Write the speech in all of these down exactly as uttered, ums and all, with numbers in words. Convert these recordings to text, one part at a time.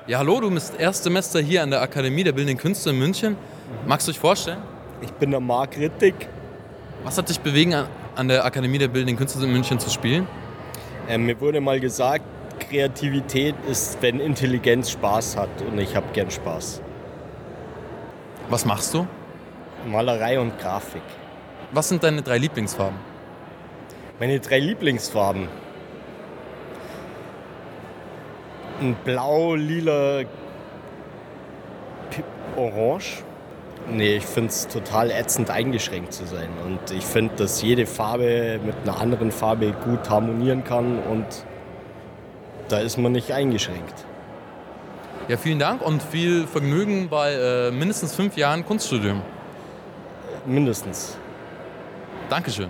Ja, hallo, du bist Erstsemester hier an der Akademie der Bildenden Künste in München. Magst du dich vorstellen? Ich bin der Marc Rittig. Was hat dich bewegen, an der Akademie der Bildenden Künste in München zu spielen? Ähm, mir wurde mal gesagt, Kreativität ist, wenn Intelligenz Spaß hat, und ich habe gern Spaß. Was machst du? Malerei und Grafik. Was sind deine drei Lieblingsfarben? Meine drei Lieblingsfarben. Ein Blau, Lila, P- Orange. Nee, ich finde es total ätzend, eingeschränkt zu sein. Und ich finde, dass jede Farbe mit einer anderen Farbe gut harmonieren kann und da ist man nicht eingeschränkt. Ja, vielen Dank und viel Vergnügen bei äh, mindestens fünf Jahren Kunststudium. Mindestens. Dankeschön.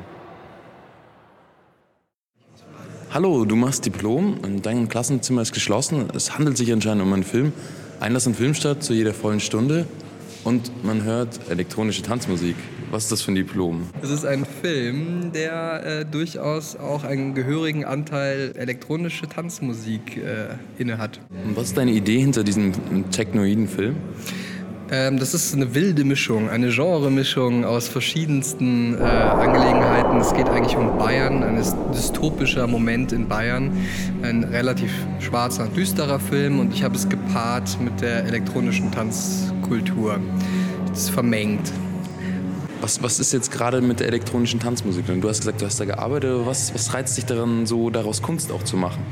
Hallo, du machst Diplom und dein Klassenzimmer ist geschlossen. Es handelt sich anscheinend um einen Film. Einlass in Filmstadt zu jeder vollen Stunde und man hört elektronische Tanzmusik. Was ist das für ein Diplom? Es ist ein Film, der äh, durchaus auch einen gehörigen Anteil elektronische Tanzmusik äh, innehat. Und was ist deine Idee hinter diesem technoiden Film? Ähm, das ist eine wilde Mischung, eine Genre-Mischung aus verschiedensten äh, Angelegenheiten. Es geht eigentlich um Bayern, ein dystopischer Moment in Bayern. Ein relativ schwarzer, düsterer Film und ich habe es gepaart mit der elektronischen Tanzkultur. Das ist vermengt. Was, was ist jetzt gerade mit der elektronischen Tanzmusik? Du hast gesagt, du hast da gearbeitet. Was, was reizt dich daran, so daraus Kunst auch zu machen?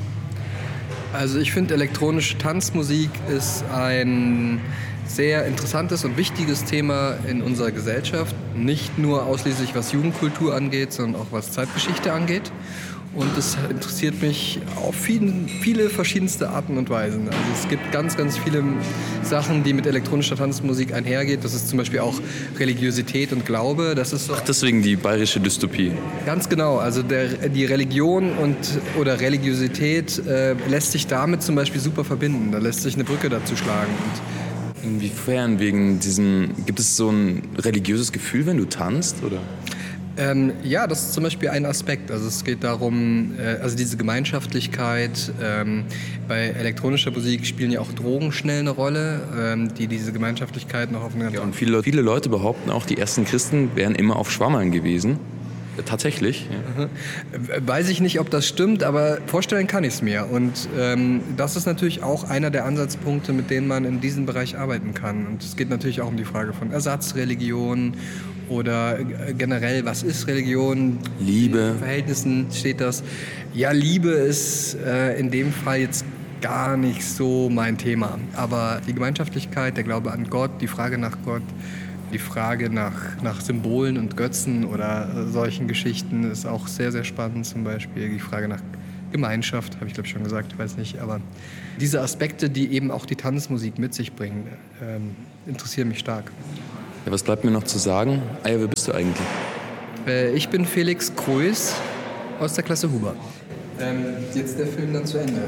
Also ich finde, elektronische Tanzmusik ist ein sehr interessantes und wichtiges Thema in unserer Gesellschaft. Nicht nur ausschließlich was Jugendkultur angeht, sondern auch was Zeitgeschichte angeht. Und es interessiert mich auf vielen, viele verschiedenste Arten und Weisen. Also es gibt ganz, ganz viele Sachen, die mit elektronischer Tanzmusik einhergeht. Das ist zum Beispiel auch Religiosität und Glaube. Das ist so. Ach, deswegen die bayerische Dystopie. Ganz genau. Also der, die Religion und, oder Religiosität äh, lässt sich damit zum Beispiel super verbinden. Da lässt sich eine Brücke dazu schlagen. Und inwiefern wegen diesem, gibt es so ein religiöses Gefühl, wenn du tanzt, oder? Ähm, ja, das ist zum Beispiel ein Aspekt. Also es geht darum, äh, also diese Gemeinschaftlichkeit. Ähm, bei elektronischer Musik spielen ja auch Drogen schnell eine Rolle, ähm, die diese Gemeinschaftlichkeit noch auf eine... Ja, und viele, viele Leute behaupten auch, die ersten Christen wären immer auf Schwammerln gewesen. Ja, tatsächlich. Ja. Mhm. Weiß ich nicht, ob das stimmt, aber vorstellen kann ich es mir. Und ähm, das ist natürlich auch einer der Ansatzpunkte, mit denen man in diesem Bereich arbeiten kann. Und es geht natürlich auch um die Frage von Ersatzreligion oder generell, was ist Religion? Liebe. In Verhältnissen steht das. Ja, Liebe ist äh, in dem Fall jetzt gar nicht so mein Thema. Aber die Gemeinschaftlichkeit, der Glaube an Gott, die Frage nach Gott, die Frage nach, nach Symbolen und Götzen oder solchen Geschichten ist auch sehr, sehr spannend. Zum Beispiel die Frage nach Gemeinschaft, habe ich glaube ich schon gesagt, weiß nicht. Aber diese Aspekte, die eben auch die Tanzmusik mit sich bringen, ähm, interessieren mich stark. Ja, was bleibt mir noch zu sagen? Ah ja, wer bist du eigentlich? Äh, ich bin Felix Kruis aus der Klasse Huber. Ähm, jetzt der Film dann zu Ende.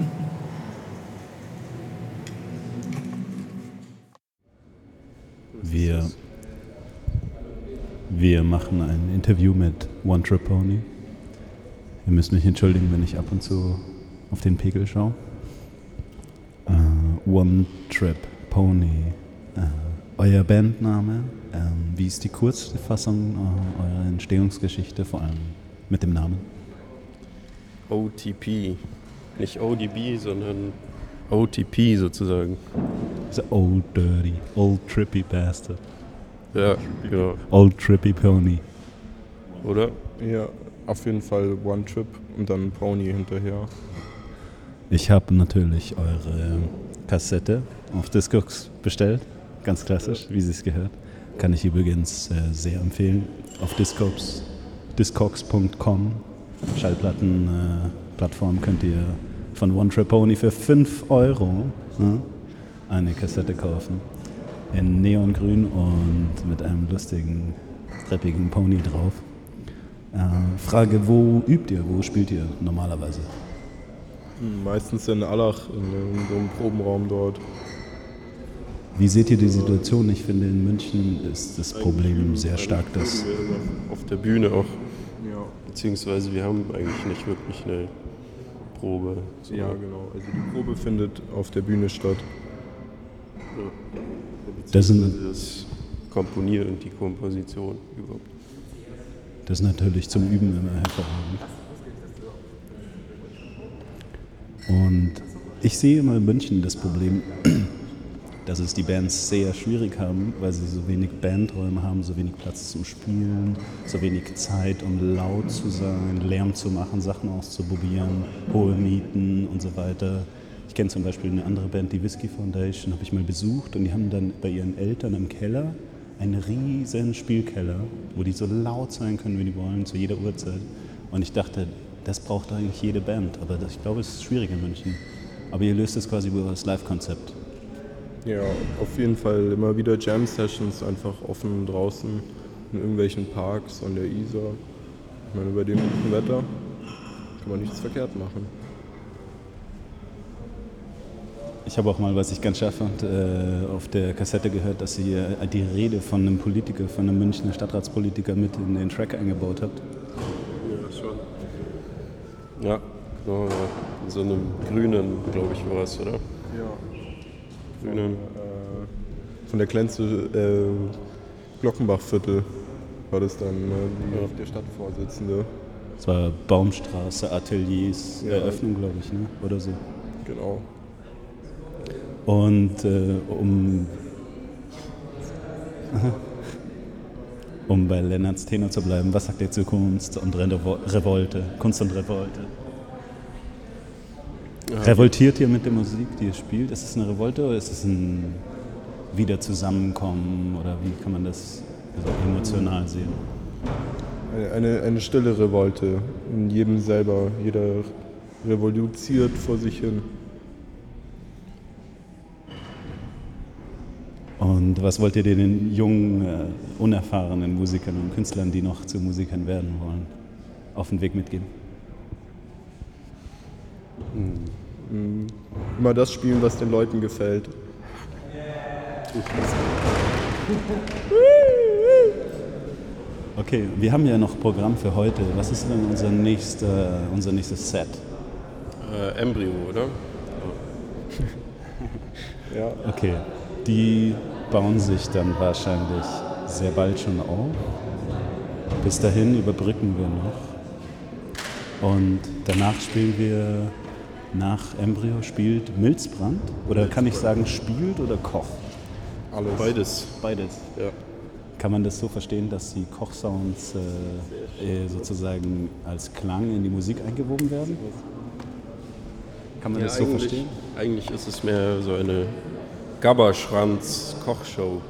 Wir, wir machen ein Interview mit One Trip Pony. Ihr müsst mich entschuldigen, wenn ich ab und zu auf den Pegel schaue. Uh, One Trip Pony. Uh, euer Bandname. Uh, wie ist die Kurzfassung uh, eurer Entstehungsgeschichte, vor allem mit dem Namen? O T P. Nicht O D B, sondern O T P sozusagen. So old dirty, old trippy bastard. Ja, genau. Old trippy pony. Oder? Ja, auf jeden Fall One Trip und dann Pony hinterher. Ich habe natürlich eure Kassette auf Discogs bestellt. Ganz klassisch, wie sie es gehört. Kann ich übrigens äh, sehr empfehlen. Auf Discogs, discogs punkt com, Schallplattenplattform, äh, könnt ihr von One Trip Pony für fünf Euro hm, eine Kassette kaufen. In Neongrün und mit einem lustigen, treppigen Pony drauf. Äh, Frage, wo übt ihr, wo spielt ihr normalerweise? Meistens in Allach, in, in so einem Probenraum dort. Wie seht ihr die Situation? Ich finde, in München ist das Problem sehr stark, dass... Auf der Bühne auch. Ja. Beziehungsweise wir haben eigentlich nicht wirklich eine Probe. So. Ja, genau. Also die Probe findet auf der Bühne statt. Ja. Das sind- das Komponieren und die Komposition überhaupt. Das ist natürlich zum Üben immer hervorragend. Und ich sehe immer in München das Problem, dass es die Bands sehr schwierig haben, weil sie so wenig Bandräume haben, so wenig Platz zum Spielen, so wenig Zeit, um laut zu sein, Lärm zu machen, Sachen auszuprobieren, hohe Mieten und so weiter. Ich kenne zum Beispiel eine andere Band, die Whiskey Foundation, habe ich mal besucht und die haben dann bei ihren Eltern im Keller einen riesen Spielkeller, wo die so laut sein können, wie die wollen, zu jeder Uhrzeit. Und ich dachte, das braucht eigentlich jede Band, aber das, ich glaube, es ist schwierig in München. Aber ihr löst es quasi über das Live-Konzept. Ja, auf jeden Fall immer wieder Jam-Sessions, einfach offen draußen in irgendwelchen Parks an der Isar. Ich meine, bei dem guten Wetter kann man nichts verkehrt machen. Ich habe auch mal, was ich ganz scharf fand, äh, auf der Kassette gehört, dass ihr die Rede von einem Politiker, von einem Münchner Stadtratspolitiker mit in den Track eingebaut habt. Ja, schon. Ja, genau. Ja. In so einem grünen, glaube ich, war es, oder? Ja. Grünen. Äh, von der Klenze äh, Glockenbachviertel war das dann äh, die, Ja. der Stadtvorsitzende. Es war Baumstraße, Ateliers, Ja. Eröffnung, glaube ich, ne? Oder so. Genau. Und äh, um, um bei Lennarts Tenor zu bleiben, was sagt ihr zu Kunst und Revo- Revolte? Kunst und Revolte. Revoltiert ihr mit der Musik, die ihr spielt? Ist es eine Revolte oder ist es ein Wiederzusammenkommen oder wie kann man das also emotional sehen? Eine, eine, eine stille Revolte in jedem selber. Jeder revolutioniert vor sich hin. Und was wollt ihr den jungen, äh, unerfahrenen Musikern und Künstlern, die noch zu Musikern werden wollen, auf den Weg mitgeben? Immer das spielen, was den Leuten gefällt. Okay, wir haben ja noch Programm für heute. Was ist denn unser, nächster, unser nächstes Set? Äh, Embryo, oder? Ja. Okay, die bauen sich dann wahrscheinlich sehr bald schon auf. Bis dahin überbrücken wir noch. Und danach spielen wir, nach Embryo spielt Milzbrand. Oder kann ich sagen, spielt oder kocht? Alles. Beides. Beides. Ja. Kann man das so verstehen, dass die Kochsounds äh, sozusagen als Klang in die Musik eingewoben werden? Kann man Ja, das so eigentlich, verstehen? eigentlich ist es mehr so eine Gabberschranz-Kochshow.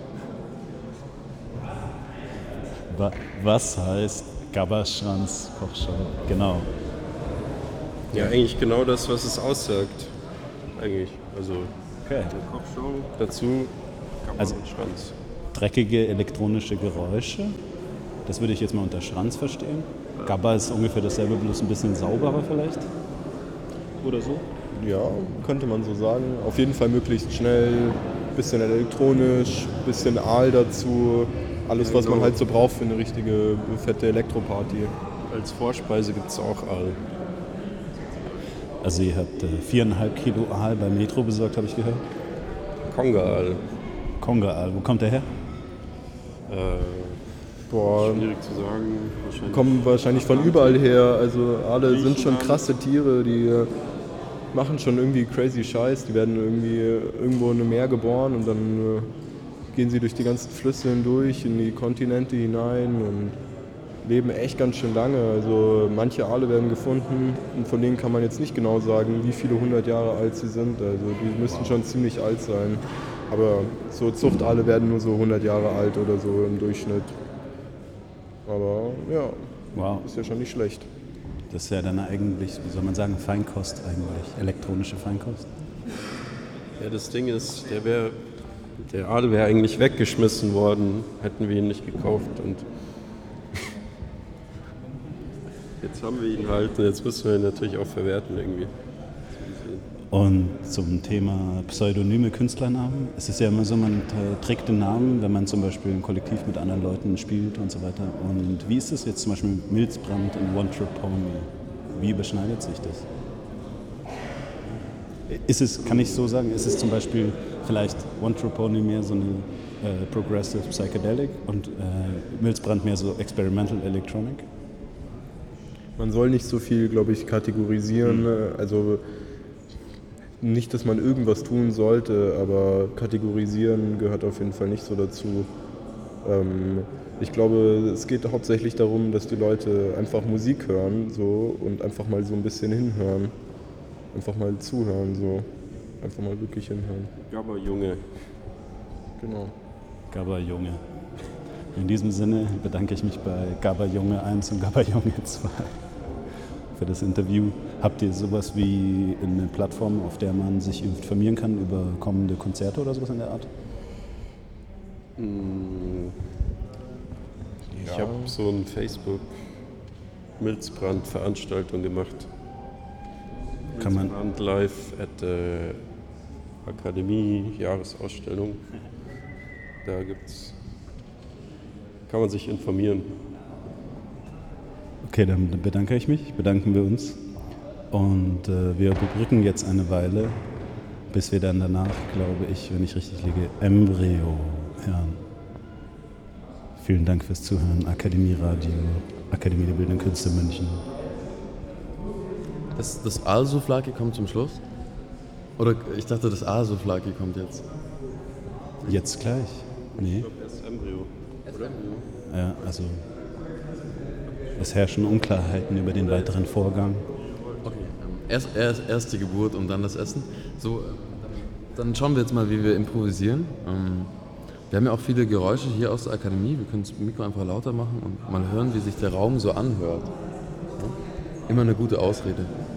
Wa- Was heißt Gabberschranz Kochshow? Genau. Ja, eigentlich genau das, was es aussagt. Eigentlich. Also Okay. eine Kochshow, dazu Gabber Also- und Schranz. Dreckige elektronische Geräusche. Das würde ich jetzt mal unter Schranz verstehen. Gabber ist ungefähr dasselbe, bloß ein bisschen sauberer vielleicht. Oder so? Ja, könnte man so sagen. Auf jeden Fall möglichst schnell, bisschen elektronisch, bisschen Aal dazu. Alles, was man halt so braucht für eine richtige fette Elektroparty. Als Vorspeise gibt es auch Aal. Also ihr habt äh, viereinhalb Kilo Aal beim Metro besorgt, habe ich gehört. Konga-Aal. Konga-Aal, wo kommt der her? Äh, Boah, schwierig zu sagen. Wahrscheinlich. kommen wahrscheinlich von überall her. Also alle sind schon krasse Tiere, die äh, machen schon irgendwie crazy Scheiß. Die werden irgendwie äh, irgendwo in einem Meer geboren und dann äh, gehen sie durch die ganzen Flüsse hindurch, in die Kontinente hinein und leben echt ganz schön lange. Also manche Aale werden gefunden und von denen kann man jetzt nicht genau sagen, wie viele hundert Jahre alt sie sind. Also die müssten schon ziemlich alt sein. Aber so Zuchtaale werden nur so hundert Jahre alt oder so im Durchschnitt. Aber ja, Wow, ist ja schon nicht schlecht. das ist ja dann eigentlich, wie soll man sagen, Feinkost eigentlich, elektronische Feinkost. Ja, das Ding ist, der wäre, der Aal wäre eigentlich weggeschmissen worden, hätten wir ihn nicht gekauft. Und jetzt haben wir ihn halt und jetzt müssen wir ihn natürlich auch verwerten irgendwie. Und zum Thema pseudonyme Künstlernamen. Es ist ja immer so, man äh, trägt den Namen, wenn man zum Beispiel im Kollektiv mit anderen Leuten spielt und so weiter. Und wie ist es jetzt zum Beispiel mit Milzbrand und One Trip Pony? Wie überschneidet sich das? ist es, kann ich so sagen, ist es zum Beispiel vielleicht One True Pony mehr so eine äh, Progressive Psychedelic und äh, Milzbrand mehr so Experimental Electronic? Man soll nicht so viel, glaube ich, kategorisieren. Mhm. Also nicht, dass man irgendwas tun sollte, aber kategorisieren gehört auf jeden Fall nicht so dazu. Ähm, ich glaube, es geht hauptsächlich darum, dass die Leute einfach Musik hören so, und einfach mal so ein bisschen hinhören. Einfach mal zuhören, so. Einfach mal wirklich hinhören. Gabba Junge. Genau. Gabba Junge. In diesem Sinne bedanke ich mich bei Gabba Junge eins und Gabba Junge zwei für das Interview. Habt ihr sowas wie eine Plattform, auf der man sich informieren kann über kommende Konzerte oder sowas in der Art? Ich habe so eine Facebook-Milzbrand-Veranstaltung gemacht. Kann man Milzbrand live at der Akademie, Jahresausstellung. Da gibt's, kann man sich informieren. Okay, dann bedanke ich mich, bedanken wir uns. Und äh, wir überbrücken jetzt eine Weile, bis wir dann danach, glaube ich, wenn ich richtig liege, Embryo hören. Vielen Dank fürs Zuhören. Akademie Radio, Akademie der Bildenden Künste München. Das, das Aalsouflaki kommt zum Schluss? Oder ich dachte, das Aalsouflaki kommt jetzt. Jetzt gleich? Nee. Ich glaube, erst Embryo. Oder? Ja, also es herrschen Unklarheiten über den weiteren Vorgang. Okay, ähm, erst, erst, erst die Geburt und dann das Essen. So, äh, dann schauen wir jetzt mal, wie wir improvisieren. Ähm, wir haben ja auch viele Geräusche hier aus der Akademie. Wir können das Mikro einfach lauter machen und mal hören, wie sich der Raum so anhört. Ja? Immer eine gute Ausrede.